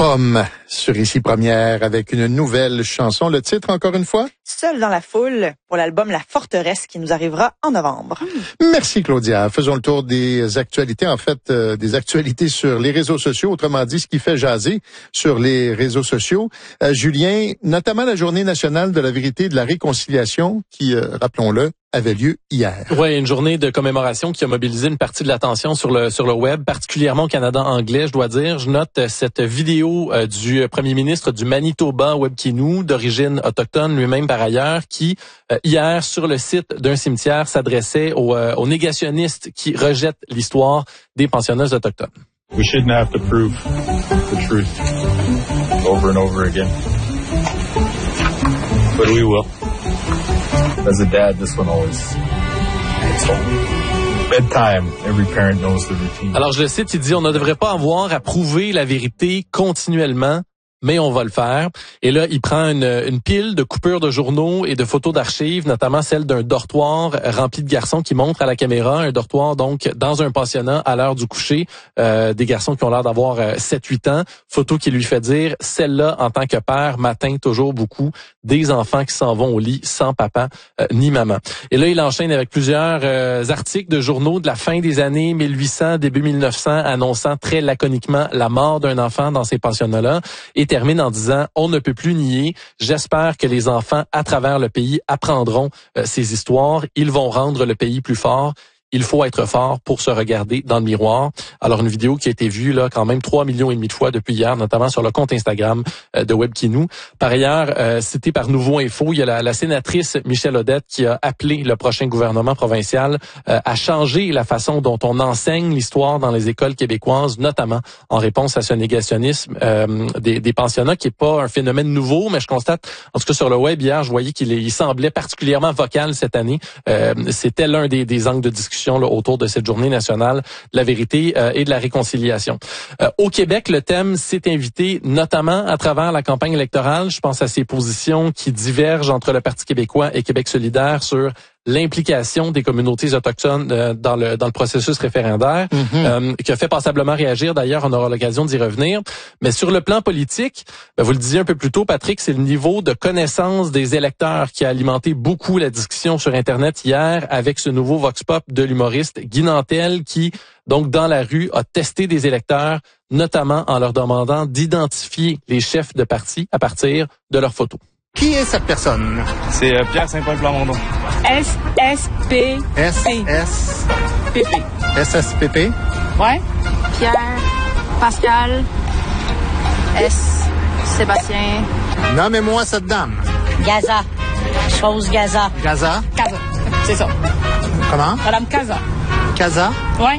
Pomme sur Ici Première avec une nouvelle chanson. Le titre, encore une fois? Seul dans la foule pour l'album La Forteresse qui nous arrivera en novembre. Merci Claudia. Faisons le tour des actualités, des actualités sur les réseaux sociaux, autrement dit, ce qui fait jaser sur les réseaux sociaux. Julien, notamment la Journée nationale de la vérité et de la réconciliation qui, rappelons-le, avait lieu hier. Oui, une journée de commémoration qui a mobilisé une partie de l'attention sur le web, particulièrement au Canada anglais, je dois dire. Je note cette vidéo du premier ministre du Manitoba, Webb Kinew, d'origine autochtone lui-même par ailleurs, qui hier sur le site d'un cimetière s'adressait aux négationnistes qui rejettent l'histoire des pensionnats autochtones. We shouldn't have to prove the truth over and over again. But we will. As a dad, this one always hits home. Bedtime, every parent knows the routine. Alors je le cite, il dit, on ne devrait pas avoir à prouver la vérité continuellement, mais on va le faire. Et là, il prend une pile de coupures de journaux et de photos d'archives, notamment celle d'un dortoir rempli de garçons qui montre à la caméra, un dortoir donc dans un pensionnat à l'heure du coucher, des garçons qui ont l'air d'avoir 7-8 ans, photo qui lui fait dire, celle-là en tant que père m'atteint toujours beaucoup, des enfants qui s'en vont au lit sans papa ni maman. Et là, il enchaîne avec plusieurs articles de journaux de la fin des années 1800, début 1900, annonçant très laconiquement la mort d'un enfant dans ces pensionnats-là, et termine en disant « On ne peut plus nier. J'espère que les enfants à travers le pays apprendront ces histoires. Ils vont rendre le pays plus fort. Il faut être fort pour se regarder dans le miroir. » Alors, une vidéo qui a été vue là quand même 3,5 millions de fois depuis hier, notamment sur le compte Instagram de Webb Kinew. Par ailleurs, cité par Nouveau Info, il y a la sénatrice Michèle Audette qui a appelé le prochain gouvernement provincial à changer la façon dont on enseigne l'histoire dans les écoles québécoises, notamment en réponse à ce négationnisme des pensionnats, qui est pas un phénomène nouveau, mais je constate, en tout cas sur le web hier, je voyais qu'il semblait particulièrement vocal cette année. C'était l'un des angles de discussion là, autour de cette journée nationale de la vérité et de la réconciliation. Au Québec, le thème s'est invité notamment à travers la campagne électorale. Je pense à ces positions qui divergent entre le Parti québécois et Québec solidaire sur l'implication des communautés autochtones dans le processus référendaire, qui a fait passablement réagir. D'ailleurs, on aura l'occasion d'y revenir. Mais sur le plan politique, vous le disiez un peu plus tôt, Patrick, c'est le niveau de connaissance des électeurs qui a alimenté beaucoup la discussion sur Internet hier avec ce nouveau vox pop de l'humoriste Guy Nantel qui, donc dans la rue, a testé des électeurs, notamment en leur demandant d'identifier les chefs de parti à partir de leurs photos. Qui est cette personne? C'est Pierre Saint-Paul Plamondon. SSP. SSPP. SSPP? Ouais. Pierre, Pascal, Sébastien. Nommez-moi cette dame. Gaza. Chose Gaza. Gaza? Casa. C'est ça. Comment? Madame Casa. Casa? Ouais.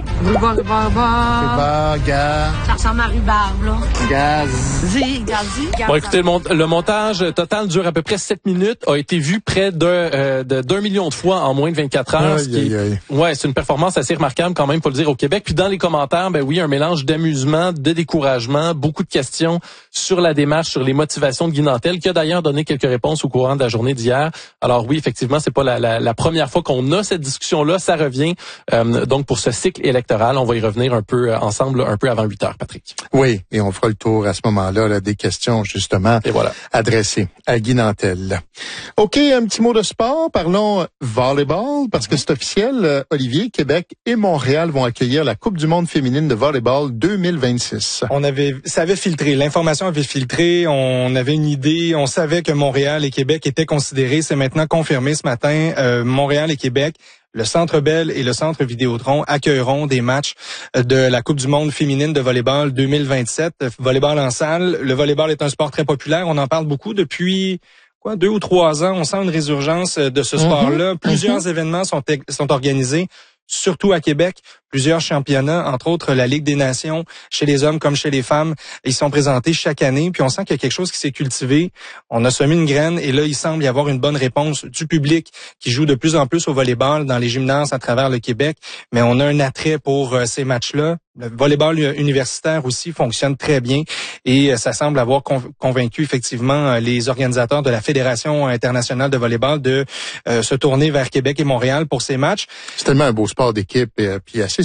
Ça ressemble à rhubarbe, là. Gazi. Bon, écoutez, le montage total dure à peu près 7 minutes, a été vu près d'1 million de fois en moins de 24 heures. Ouais, c'est une performance assez remarquable quand même, faut le dire, au Québec. Puis dans les commentaires, ben oui, un mélange d'amusement, de découragement, beaucoup de questions sur la démarche, sur les motivations de Guy Nantel, qui a d'ailleurs donné quelques réponses au courant de la journée d'hier. Alors oui, effectivement, c'est pas la première fois qu'on a cette discussion-là, ça revient. Donc pour ce cycle électoral, on va y revenir un peu ensemble, un peu avant 8 heures, Patrick. Oui, et on fera le tour à ce moment-là là, des questions justement adressées à Guy Nantel. OK, un petit mot de sport. Parlons volleyball parce que c'est officiel. Olivier, Québec et Montréal vont accueillir la Coupe du monde féminine de volleyball 2026. Ça avait filtré. L'information avait filtré. On avait une idée. On savait que Montréal et Québec étaient considérés. C'est maintenant confirmé ce matin. Montréal et Québec, le Centre Bell et le Centre Vidéotron accueilleront des matchs de la Coupe du monde féminine de volleyball 2027. Volleyball en salle. Le volleyball est un sport très populaire. On en parle beaucoup depuis 2 ou 3 ans. On sent une résurgence de ce sport-là. Plusieurs événements sont organisés, surtout à Québec. Plusieurs championnats, entre autres la Ligue des Nations, chez les hommes comme chez les femmes, ils sont présentés chaque année. Puis on sent qu'il y a quelque chose qui s'est cultivé. On a semé une graine et là, il semble y avoir une bonne réponse du public qui joue de plus en plus au volleyball dans les gymnases à travers le Québec. Mais on a un attrait pour ces matchs-là. Le volleyball universitaire aussi fonctionne très bien et ça semble avoir convaincu effectivement les organisateurs de la Fédération internationale de volleyball de se tourner vers Québec et Montréal pour ces matchs. C'est tellement un beau sport d'équipe et puis assez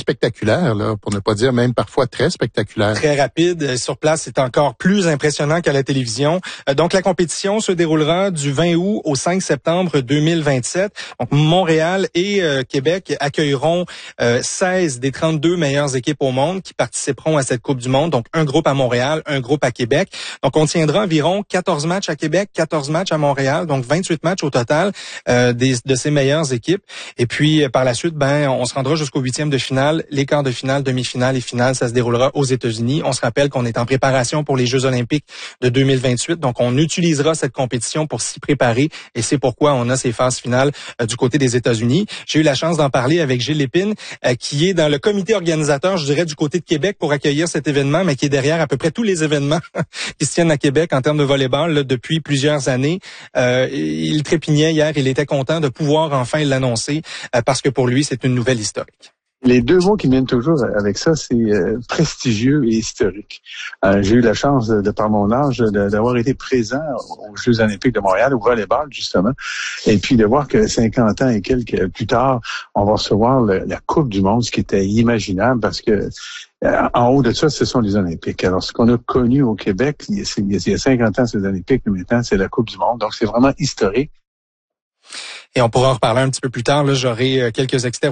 spectaculaire, là, pour ne pas dire même parfois très spectaculaire. Très rapide. Sur place, c'est encore plus impressionnant qu'à la télévision. Donc, la compétition se déroulera du 20 août au 5 septembre 2027. Donc, Montréal et Québec accueilleront 16 des 32 meilleures équipes au monde qui participeront à cette Coupe du Monde. Donc, un groupe à Montréal, un groupe à Québec. Donc, on tiendra environ 14 matchs à Québec, 14 matchs à Montréal. Donc, 28 matchs au total de ces meilleures équipes. Et puis, par la suite, on se rendra jusqu'au 8e de finale, les quarts de finale, demi-finale et finale. Ça se déroulera aux États-Unis. On se rappelle qu'on est en préparation pour les Jeux olympiques de 2028. Donc, on utilisera cette compétition pour s'y préparer. Et c'est pourquoi on a ces phases finales du côté des États-Unis. J'ai eu la chance d'en parler avec Gilles Lépine, qui est dans le comité organisateur, je dirais, du côté de Québec pour accueillir cet événement, mais qui est derrière à peu près tous les événements qui se tiennent à Québec en termes de volleyball là, depuis plusieurs années. Il trépignait hier, il était content de pouvoir enfin l'annoncer parce que pour lui, c'est une nouvelle historique. Les deux mots qui viennent toujours avec ça, c'est prestigieux et historique. J'ai eu la chance, de par mon âge, d'avoir été présent aux Jeux olympiques de Montréal, au volleyball, justement, et puis de voir que 50 ans et quelques plus tard, on va recevoir la Coupe du Monde, ce qui était inimaginable, parce que en haut de ça, ce sont les Olympiques. Alors, ce qu'on a connu au Québec, il y a 50 ans, c'est les Olympiques, mais maintenant, c'est la Coupe du Monde. Donc, c'est vraiment historique. Et on pourra en reparler un petit peu plus tard. Là, j'aurai quelques extraits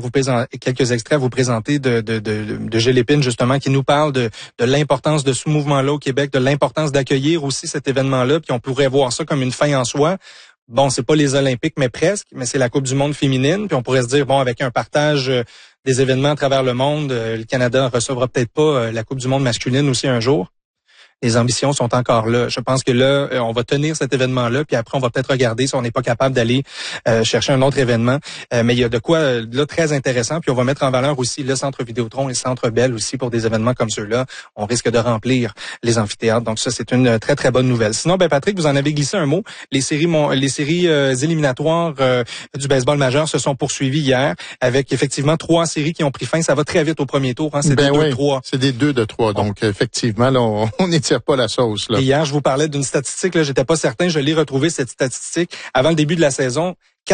à vous présenter de Gilles Lépine, justement, qui nous parle de l'importance de ce mouvement-là au Québec, de l'importance d'accueillir aussi cet événement-là. Puis on pourrait voir ça comme une fin en soi. Bon, c'est pas les Olympiques, mais presque, mais c'est la Coupe du Monde féminine. Puis on pourrait se dire, bon, avec un partage des événements à travers le monde, le Canada recevra peut-être pas la Coupe du Monde masculine aussi un jour. Les ambitions sont encore là. Je pense que là, on va tenir cet événement-là, puis après, on va peut-être regarder si on n'est pas capable d'aller chercher un autre événement. Mais il y a de quoi là très intéressant, puis on va mettre en valeur aussi le Centre Vidéotron et le Centre Bell aussi pour des événements comme ceux-là. On risque de remplir les amphithéâtres, donc ça, c'est une très, très bonne nouvelle. Sinon, Patrick, vous en avez glissé un mot. Les séries éliminatoires du baseball majeur se sont poursuivies hier avec effectivement 3 séries qui ont pris fin. Ça va très vite au premier tour. Hein. C'est des 2-3. C'est des 2-3. Donc, effectivement, là, on est pas la sauce, là. Et hier, je vous parlais d'une statistique, là, j'étais pas certain, je l'ai retrouvée, cette statistique. Avant le début de la saison,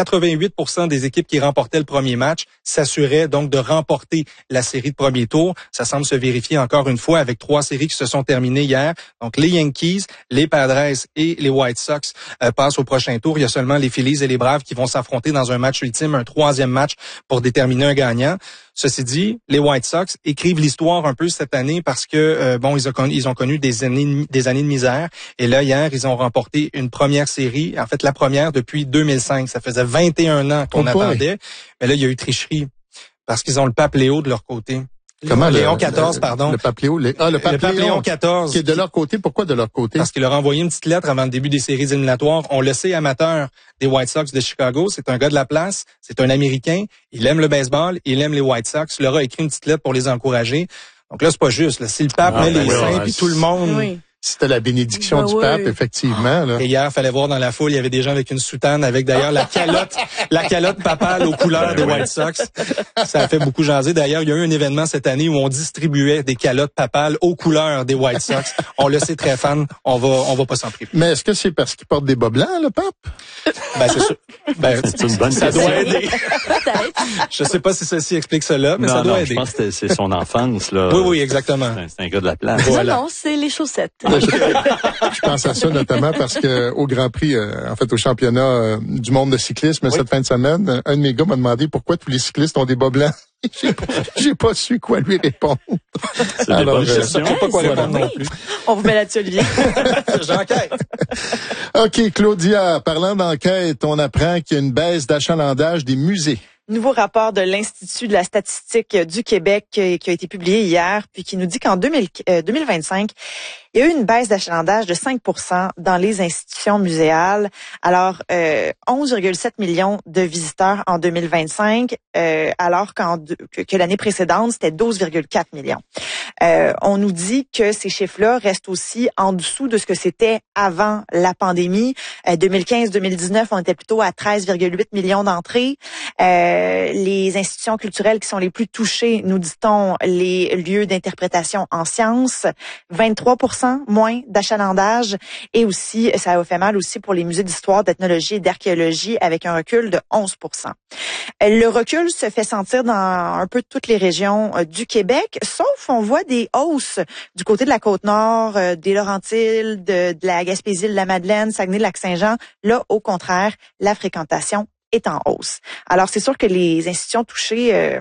88% des équipes qui remportaient le premier match s'assuraient donc de remporter la série de premier tour. Ça semble se vérifier encore une fois avec 3 séries qui se sont terminées hier. Donc, les Yankees, les Padres et les White Sox passent au prochain tour. Il y a seulement les Phillies et les Braves qui vont s'affronter dans un match ultime, un 3e match pour déterminer un gagnant. Ceci dit, les White Sox écrivent l'histoire un peu cette année parce que ils ont connu des années de misère. Et là, hier, ils ont remporté une première série, en fait la première depuis 2005. Ça faisait 21 ans qu'on attendait. Mais là, il y a eu tricherie parce qu'ils ont le pape Léo de leur côté. Comment Léon XIV, pardon. Le pape Léo, le pape Léon XIV. Qui est de leur côté. Pourquoi de leur côté? Parce qu'il leur a envoyé une petite lettre avant le début des séries éliminatoires. On le sait, amateur des White Sox de Chicago. C'est un gars de la place. C'est un Américain. Il aime le baseball. Il aime les White Sox. Il leur a écrit une petite lettre pour les encourager. Donc là, c'est pas juste. Là. Si le pape met les saints puis tout le monde... Oui. C'était la bénédiction du pape, effectivement. Là. Et hier, fallait voir dans la foule, il y avait des gens avec une soutane, avec d'ailleurs la calotte papale aux couleurs des White Sox. Ça a fait beaucoup jaser. D'ailleurs, il y a eu un événement cette année où on distribuait des calottes papales aux couleurs des White Sox. On le sait, très fan. On va pas s'en priver. Mais est-ce que c'est parce qu'il porte des bas blancs, le pape? C'est sûr. C'est une bonne ça question. doit aider. Je sais pas si ceci explique cela, mais ça doit aider. Je pense que c'est son enfance, là. Oui, exactement. C'est un gars de la place. Voilà. Non, c'est les chaussettes. Je pense à ça notamment parce que au Grand Prix, en fait au championnat du monde de cyclisme cette fin de semaine, un de mes gars m'a demandé pourquoi tous les cyclistes ont des bas blancs. J'ai pas su quoi lui répondre. Alors, je sais pas quoi répondre non plus. On vous met là-dessus, Olivier. J'enquête. OK, Claudia, parlant d'enquête, on apprend qu'il y a une baisse d'achalandage des musées. Nouveau rapport de l'Institut de la statistique du Québec qui a été publié hier, puis qui nous dit qu'en 2025, il y a eu une baisse d'achalandage de 5% dans les institutions muséales. Alors, 11,7 millions de visiteurs en 2025, alors que l'année précédente, c'était 12,4 millions. On nous dit que ces chiffres-là restent aussi en dessous de ce que c'était avant la pandémie. 2015-2019, on était plutôt à 13,8 millions d'entrées. Les institutions culturelles qui sont les plus touchées, nous dit-on, les lieux d'interprétation en sciences, 23% 10% moins d'achalandage et aussi, ça a fait mal aussi pour les musées d'histoire, d'ethnologie et d'archéologie avec un recul de 11%. Le recul se fait sentir dans un peu toutes les régions du Québec, sauf on voit des hausses du côté de la Côte-Nord, des Laurentides, de la Gaspésie, de la Madeleine, Saguenay-Lac-Saint-Jean. Là, au contraire, la fréquentation est en hausse. Alors, c'est sûr que les institutions touchées,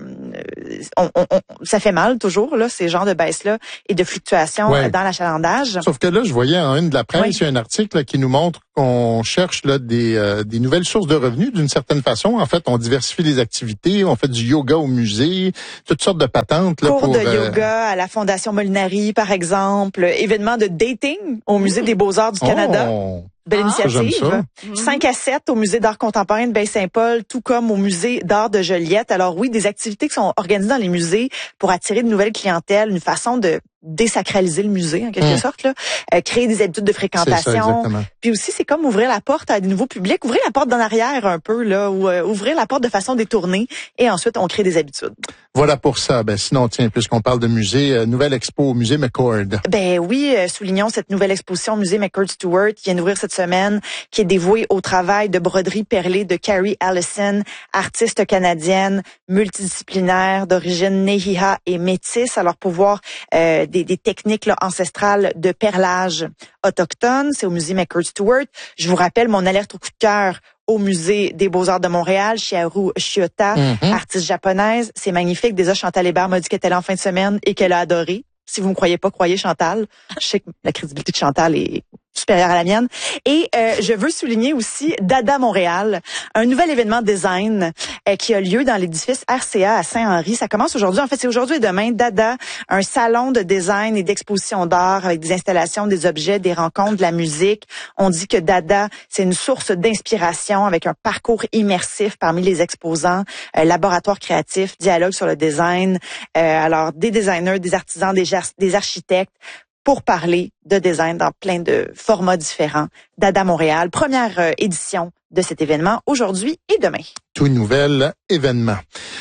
ça fait mal toujours, là, ces genres de baisses-là et de fluctuations dans l'achalandage. Sauf que là, je voyais en une de la presse, il y a un article là, qui nous montre qu'on cherche là, des nouvelles sources de revenus d'une certaine façon. En fait, on diversifie les activités, on fait du yoga au musée, toutes sortes de patentes. Là, Cours de yoga à la Fondation Molinari, par exemple, événements de dating au Musée des Beaux-Arts du Canada. Belle initiative. 5 à 7 au Musée d'art contemporain de Baie-Saint-Paul, tout comme au Musée d'art de Joliette. Alors oui, des activités qui sont organisées dans les musées pour attirer de nouvelles clientèles, une façon de désacraliser le musée, en quelque sorte, là. Créer des habitudes de fréquentation. Puis aussi, c'est comme ouvrir la porte à des nouveaux publics, ouvrir la porte d'en arrière un peu, là, ou ouvrir la porte de façon détournée, et ensuite, on crée des habitudes. Voilà pour ça. Ben, sinon, tiens, puisqu'on parle de musée, nouvelle expo au musée McCord. Ben oui, soulignons cette nouvelle exposition au musée McCord Stewart qui vient d'ouvrir cette semaine, qui est dévouée au travail de broderie perlée de Carrie Allison, artiste canadienne, multidisciplinaire, d'origine Nehiha et métisse. Alors, pour voir des techniques là, ancestrales de perlage autochtone, c'est au musée McCord Stewart. Je vous rappelle mon alerte au coup de cœur au musée des Beaux-Arts de Montréal, Chiharu Shiota, artiste japonaise. C'est magnifique. Déjà, Chantal Hébert m'a dit qu'elle était là en fin de semaine et qu'elle a adoré. Si vous ne me croyez pas, croyez Chantal. Je sais que la crédibilité de Chantal est supérieure à la mienne. Et je veux souligner aussi Dada Montréal, un nouvel événement design qui a lieu dans l'édifice RCA à Saint-Henri. Ça commence aujourd'hui. En fait, c'est aujourd'hui et demain. Dada, un salon de design et d'exposition d'art avec des installations, des objets, des rencontres, de la musique. On dit que Dada, c'est une source d'inspiration avec un parcours immersif parmi les exposants, laboratoire créatif, dialogue sur le design. Alors, des designers, des artisans, des architectes, pour parler de design dans plein de formats différents. Dada Montréal, première édition de cet événement aujourd'hui et demain. Tout nouvel événement.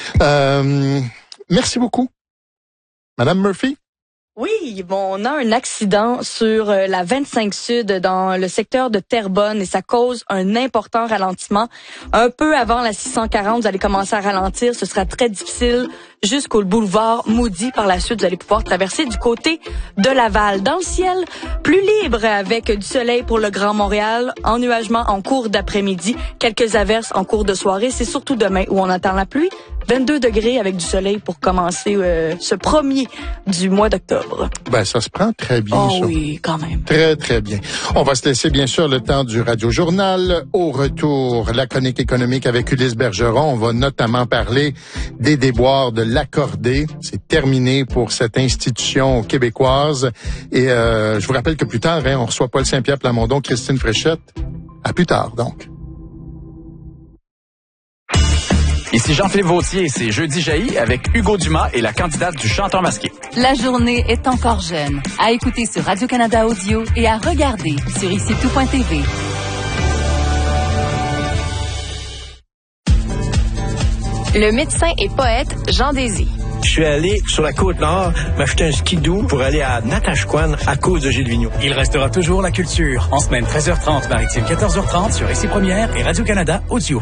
Merci beaucoup. Madame Murphy? Oui, bon, on a un accident sur la 25 Sud dans le secteur de Terrebonne et ça cause un important ralentissement. Un peu avant la 640, vous allez commencer à ralentir. Ce sera très difficile jusqu'au boulevard Moody. Par la suite, vous allez pouvoir traverser du côté de Laval. Dans le ciel, plus libre avec du soleil pour le Grand Montréal, ennuagement en cours d'après-midi, quelques averses en cours de soirée. C'est surtout demain où on attend la pluie. 22 degrés avec du soleil pour commencer ce premier du mois d'octobre. Ben, ça se prend très bien, ça. Oh oui, quand même. Très, très bien. On va se laisser, bien sûr, le temps du Radio-Journal. Au retour, la chronique économique avec Ulysse Bergeron. On va notamment parler des déboires de l'accordé. C'est terminé pour cette institution québécoise. Et je vous rappelle que plus tard, on reçoit Paul Saint-Pierre Plamondon, Christine Fréchette. À plus tard, donc. Ici Jean-Philippe Vautier, c'est Jeudi jaillit avec Hugo Dumas et la candidate du chanteur masqué. La journée est encore jeune. À écouter sur Radio-Canada Audio et à regarder sur icitout.tv. Le médecin et poète Jean Désy. Je suis allé sur la Côte-Nord m'acheter un skidoo pour aller à Natashquan à cause de Gilles Vigneault. Il restera toujours la culture. En semaine 13h30, maritime 14h30 sur Ici Première et Radio-Canada Audio.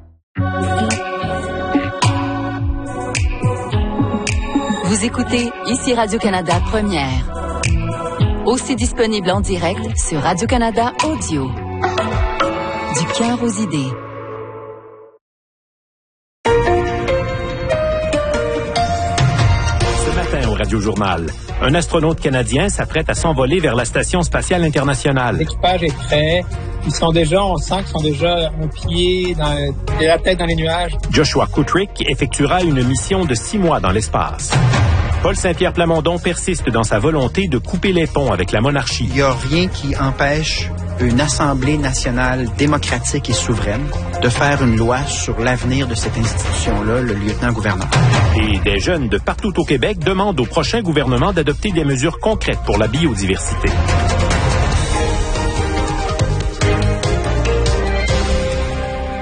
Vous écoutez Ici Radio-Canada Première. Aussi disponible en direct sur Radio-Canada Audio. Du cœur aux idées. Ce matin au Radio-Journal, un astronaute canadien s'apprête à s'envoler vers la Station spatiale internationale. L'équipage est prêt. On sent qu'ils sont déjà un pied, la tête dans les nuages. Joshua Kutrick effectuera une mission de 6 mois dans l'espace. Paul Saint-Pierre Plamondon persiste dans sa volonté de couper les ponts avec la monarchie. Il n'y a rien qui empêche une Assemblée nationale démocratique et souveraine de faire une loi sur l'avenir de cette institution-là, le lieutenant-gouverneur. Et des jeunes de partout au Québec demandent au prochain gouvernement d'adopter des mesures concrètes pour la biodiversité.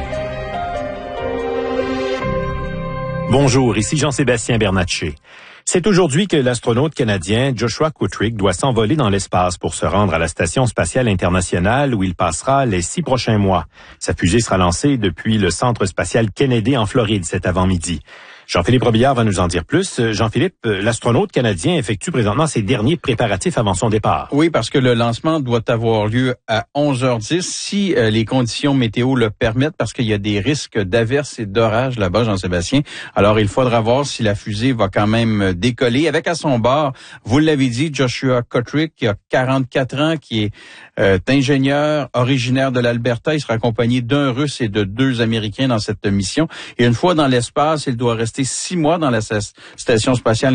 Bonjour, ici Jean-Sébastien Bernatchez. C'est aujourd'hui que l'astronaute canadien Joshua Kutrick doit s'envoler dans l'espace pour se rendre à la Station spatiale internationale où il passera les 6 prochains mois. Sa fusée sera lancée depuis le Centre spatial Kennedy en Floride cet avant-midi. Jean-Philippe Robillard va nous en dire plus. Jean-Philippe, l'astronaute canadien effectue présentement ses derniers préparatifs avant son départ. Oui, parce que le lancement doit avoir lieu à 11h10 si les conditions météo le permettent, parce qu'il y a des risques d'averses et d'orages là-bas, Jean-Sébastien. Alors, il faudra voir si la fusée va quand même décoller. Avec à son bord, vous l'avez dit, Joshua Kutrick, qui a 44 ans, qui est ingénieur originaire de l'Alberta. Il sera accompagné d'un Russe et de 2 Américains dans cette mission. Et une fois dans l'espace, il doit rester 6 mois dans la station spatiale